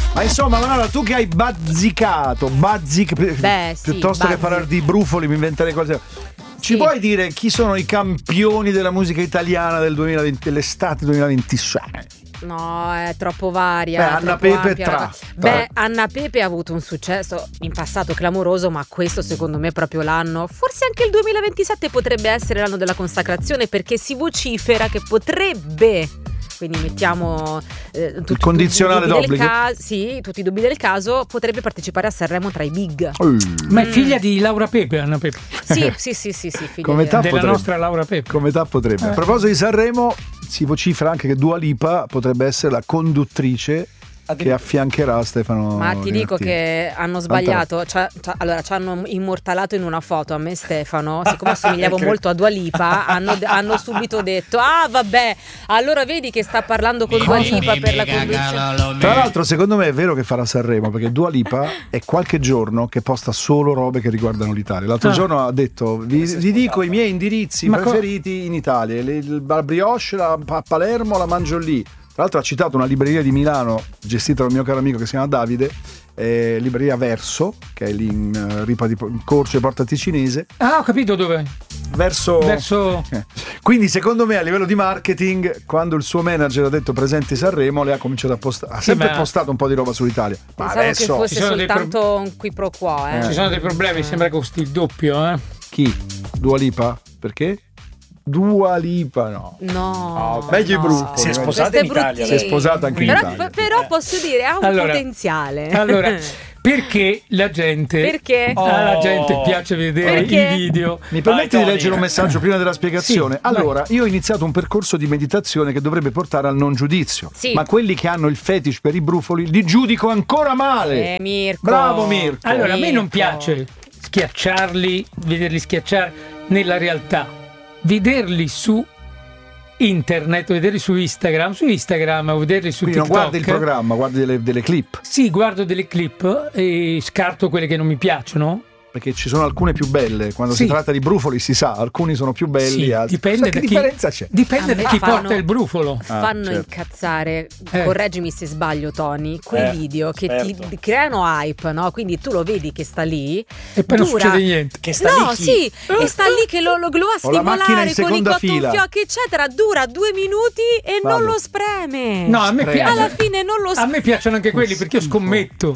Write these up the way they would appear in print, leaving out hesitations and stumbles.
Ma insomma, Manuela, tu che hai bazzicato, piuttosto che parlare di brufoli, mi inventerei cose. Ci puoi dire chi sono i campioni della musica italiana del 2020, dell'estate 2026? No, è troppo varia. Anna Pepe Anna Pepe ha avuto un successo in passato clamoroso, ma questo secondo me è proprio l'anno. Forse anche il 2027 potrebbe essere l'anno della consacrazione, perché si vocifera che potrebbe, quindi mettiamo tutti, il condizionale d'obbligo. Tutti i dubbi del caso, potrebbe partecipare a Sanremo tra i big. Ma è figlia di Laura Pepe, Anna Pepe. Sì, figlia come della nostra Laura Pepe. Come potrebbe. A proposito di Sanremo, si vocifera anche che Dua Lipa potrebbe essere la conduttrice che affiancherà Stefano. Ma ti dico che hanno sbagliato. Allora, ci hanno immortalato in una foto a me Stefano, siccome assomigliavo molto a Dua Lipa, hanno subito detto: ah vabbè, allora vedi che sta parlando con Dua Lipa per la conduzione. Tra l'altro secondo me è vero che farà Sanremo, perché Dua Lipa è qualche giorno che posta solo robe che riguardano l'Italia. L'altro giorno ha detto: vi dico i miei indirizzi preferiti in Italia, il brioche a Palermo la mangio lì. Tra l'altro ha citato una libreria di Milano gestita dal mio caro amico che si chiama Davide, libreria Verso, che è lì in Ripa di Corso e Porta Ticinese. Ah, ho capito dove. Verso. Quindi secondo me a livello di marketing, quando il suo manager ha detto presenti Sanremo, lei ha cominciato a postare, ha sempre postato un po' di roba sull'Italia. Ma pensavo adesso che fosse soltanto un qui pro quo. Ci sono dei problemi, sembra che costi il doppio. Chi? Dua Lipa? Perché? Dua Lipa no, meglio i brufoli. Si è sposata in Italia, si è sposata anche in Italia. Però posso dire ha un potenziale. Allora perché la gente alla gente piace vedere i video. Mi permetti di leggere un messaggio prima della spiegazione? Sì, allora, io ho iniziato un percorso di meditazione che dovrebbe portare al non giudiizio, ma quelli che hanno il fetish per i brufoli li giudico ancora male. Mirko. Bravo Mirko. Allora, a me non piace schiacciarli, vederli schiacciare nella realtà. Vederli su internet, vederli su Instagram o vederli su Quindi TikTok. non guardi il programma, guardi delle clip. Sì, guardo delle clip e scarto quelle che non mi piacciono. Perché ci sono alcune più belle, quando si tratta di brufoli si sa, alcuni sono più belli, altri. Dipende che da differenza c'è? Dipende da chi porta il brufolo. Fanno incazzare, correggimi se sbaglio Tony, quei video che ti creano hype, no? Quindi tu lo vedi che sta lì e poi non succede niente. Che sta lì e sta lì che lo va a stimolare con i cotton fioc eccetera, dura 2 minuti e non lo spreme. No, a me alla fine non lo a me piacciono anche quelli, perché io scommetto.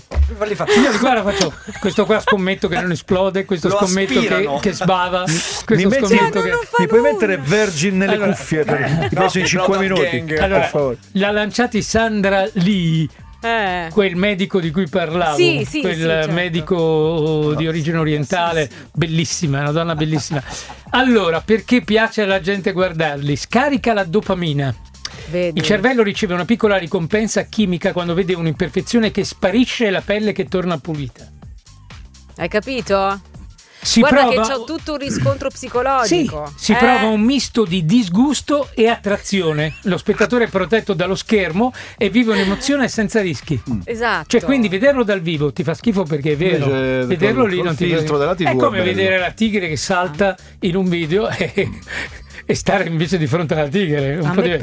Io guarda, faccio questo qua, scommetto che non esplode, questo lo scommetto che sbava, questo scommetto che mi puoi mettere Virgin nelle cuffie per i prossimi 5 minuti. Allora, l'ha lanciati Sandra Lee, quel medico di cui parlavo, quel medico di origine orientale, bellissima, una donna bellissima. Allora, perché piace alla gente guardarli? Scarica la dopamina. Vedi. Il cervello riceve una piccola ricompensa chimica quando vede un'imperfezione che sparisce e la pelle che torna pulita. Hai capito? Guarda che c'ho tutto un riscontro psicologico. Si prova un misto di disgusto e attrazione. Lo spettatore è protetto dallo schermo e vive un'emozione senza rischi. Esatto. Cioè, quindi vederlo dal vivo ti fa schifo, perché è vero. Vederlo lì non ti filtro della TV è come vedere la tigre che salta in un video e stare invece di fronte alla tigre.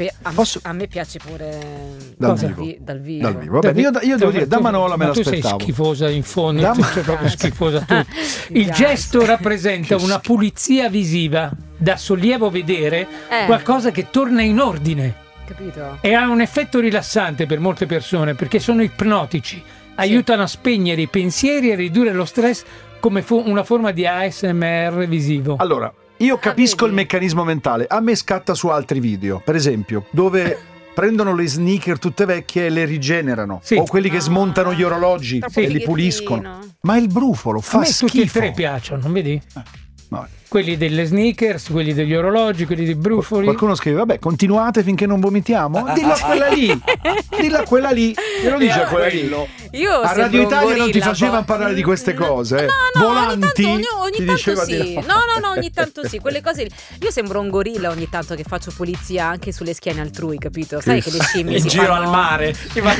A me piace pure dal vivo. Vabbè, io devo dire, da Manola me l'aspettavo. Tu sei schifosa in fondo, tu sei proprio schifosa tu. Il gesto rappresenta una pulizia visiva, dà sollievo vedere qualcosa che torna in ordine. Capito? E ha un effetto rilassante per molte persone, perché sono ipnotici, aiutano a spegnere i pensieri e a ridurre lo stress, come una forma di ASMR visivo. Allora, io capisco il meccanismo mentale. A me scatta su altri video, per esempio, dove prendono le sneaker tutte vecchie e le rigenerano, o quelli che smontano gli orologi e li puliscono. Ma il brufolo fa schifo. Tutti e tre piacciono, non vedi? No. Quelli delle sneakers, quelli degli orologi, quelli dei brufoli. Qualcuno scrive: vabbè, continuate finché non vomitiamo. Dillo a quella lì, dillo a quella lì, glielo dice a quella lì. Io a Radio Italia non ti facevano parlare di queste cose. No, Volanti ogni tanto sì. No, ogni tanto sì. Quelle cose. Io sembro un gorilla ogni tanto che faccio pulizia anche sulle schiene altrui, capito? Sai che le scimmie in giro al mare.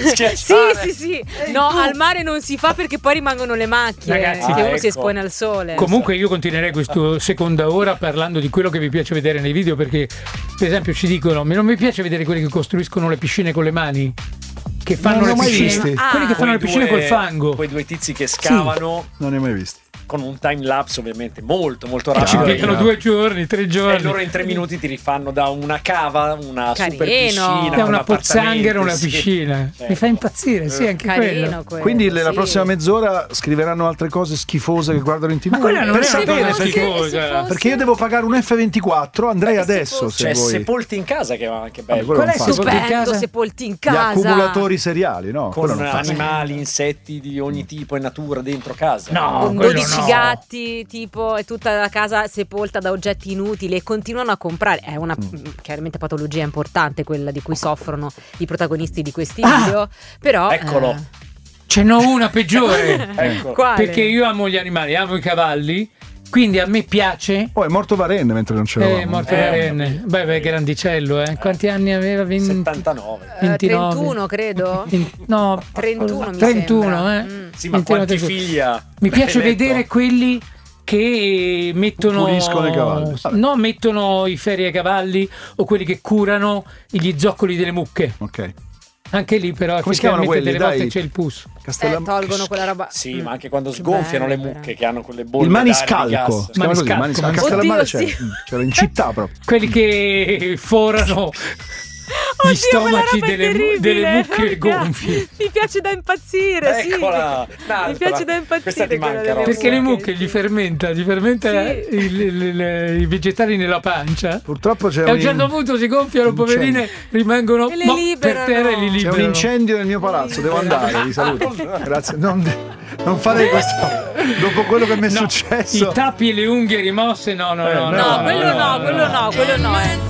Sì. No, al mare non si fa perché poi rimangono le macchie. Ragazzi, che uno si espone al sole. Comunque io continuerei questo seconda ora parlando di quello che vi piace vedere nei video, perché per esempio ci dicono: non mi piace vedere quelli che costruiscono le piscine con le mani. che fanno le piscine, quelli che fanno le piscine col fango, quei due tizi che scavano. Non ne ho mai visti. Con un time lapse ovviamente molto rapido. Ci impiegano 2 giorni, 3 giorni. E loro in 3 minuti ti rifanno da una cava, una super piscina, da una pozzanghera, una piscina. Sì. Mi fa impazzire, sì, anche quello. Quindi la prossima mezz'ora scriveranno altre cose schifose che guardano in TV. Ma quella non è una schifosa. Perché io devo pagare un F24, andrei adesso. C'è Sepolti in casa che va anche bello. Qual è Sepolti in casa? Gli accumulatori seriali, no? Con animali, insetti di ogni tipo e natura dentro casa. No, con 12 gatti, tipo, e tutta la casa sepolta da oggetti inutili e continuano a comprare. È una chiaramente patologia importante quella di cui soffrono i protagonisti di questi video. Però eccolo. Ce n'ho una peggiore. Ecco. Perché io amo gli animali, amo i cavalli. Quindi a me piace. È morto Varenne mentre non c'era. È morto Varenne. Beh, grandicello, Quanti anni aveva? 79. 31, credo. No, 31 mi 31, sembra. Sì, ma quanti figli ha? Mi piace vedere quelli che mettono puliscono i cavalli. No, mettono i ferri ai cavalli o quelli che curano gli zoccoli delle mucche. Ok. Anche lì però come si chiamano quelli? Delle volte c'è il pus. Tolgono quella roba. Sì, ma anche quando sgonfiano le mucche che hanno quelle bolle. Il maniscalco. Maniscalco. A Castellammare c'era in città proprio. Quelli che forano gli stomaci delle mucche gonfie. Mi piace da impazzire. Eccola, sì. Mi piace da impazzire. Perché le mucche gli fermenta i vegetali nella pancia. Purtroppo c'è e a un certo punto si gonfiano, poverine, rimangono per terra e li liberano. C'è un incendio nel mio palazzo, devo andare, vi saluto. Grazie. Non farei questo dopo quello che mi è successo. I tappi e le unghie rimosse, no. Quello no.